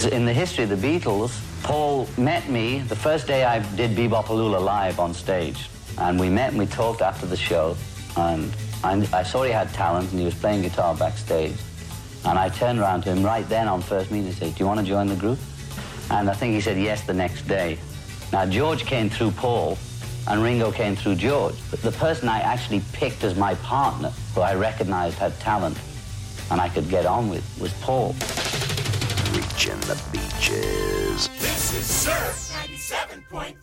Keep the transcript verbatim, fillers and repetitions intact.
in the history of the Beatles, Paul met me the first day I did Bebopaloola live on stage. And we met and we talked after the show. And I, I saw he had talent and he was playing guitar backstage. And I turned around to him right then on first meeting and said, do you want to join the group? And I think he said yes the next day. Now, George came through Paul and Ringo came through George. But the person I actually picked as my partner, who I recognized had talent and I could get on with, was Paul. Reaching the beaches. This is Surf ninety-seven point